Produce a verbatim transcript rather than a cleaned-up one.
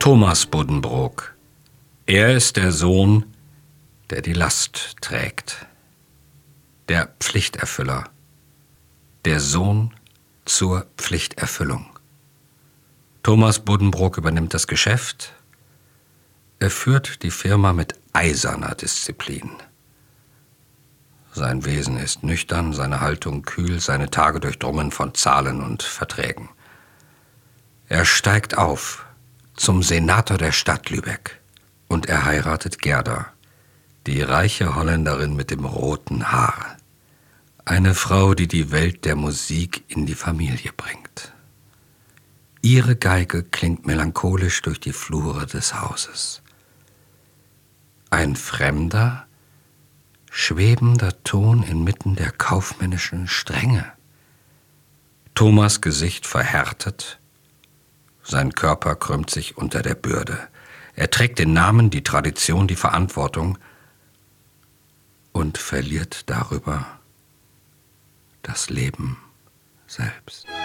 Thomas Buddenbrook. Er ist der Sohn, der die Last trägt. Der Pflichterfüller. Der Sohn zur Pflichterfüllung. Thomas Buddenbrook übernimmt das Geschäft. Er führt die Firma mit eiserner Disziplin. Sein Wesen ist nüchtern, seine Haltung kühl, seine Tage durchdrungen von Zahlen und Verträgen. Er steigt auf zum Senator der Stadt Lübeck und er heiratet Gerda, die reiche Holländerin mit dem roten Haar. Eine Frau, die die Welt der Musik in die Familie bringt. Ihre Geige klingt melancholisch durch die Flure des Hauses. Ein fremder, schwebender Ton inmitten der kaufmännischen Strenge. Thomas' Gesicht verhärtet, sein Körper krümmt sich unter der Bürde. Er trägt den Namen, die Tradition, die Verantwortung und verliert darüber das Leben selbst.